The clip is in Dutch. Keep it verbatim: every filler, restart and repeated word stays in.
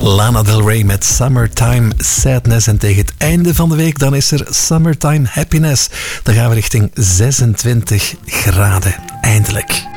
Lana Del Rey met Summertime Sadness. En tegen het einde van de week dan is er Summertime Happiness. Dan gaan we richting zesentwintig graden. Eindelijk.